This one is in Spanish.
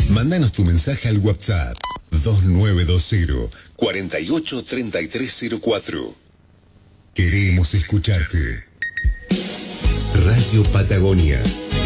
Mándanos tu mensaje al WhatsApp 2920 483304. Queremos escucharte. Radio Patagonia.